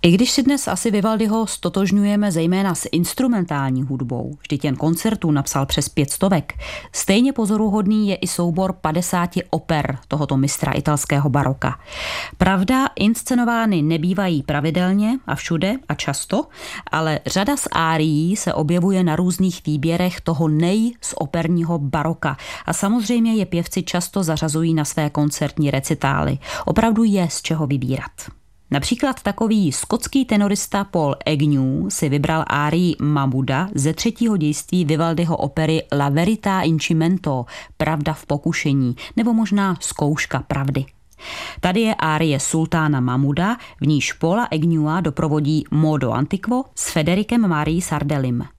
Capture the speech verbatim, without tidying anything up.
I když si dnes asi Vivaldiho stotožňujeme zejména s instrumentální hudbou, vždyť jen koncertů napsal přes pět stovek, stejně pozoruhodný je i soubor padesáti oper tohoto mistra italského baroka. Pravda, inscenovány nebývají pravidelně a všude a často, ale řada z árií se objevuje na různých výběrech toho nej z operního baroka a samozřejmě je pěvci často zařazují na své koncertní recitály. Opravdu je z čeho vybírat. Například takový skotský tenorista Paul Agnew si vybral árii Mahmuda ze třetího dějství Vivaldiho opery La verità in cimento, Pravda v pokušení, nebo možná Zkouška pravdy. Tady je árie sultána Mahmuda, v níž Paula Agnewa doprovodí Modo Antiquo s Federikem Marií Sardellim.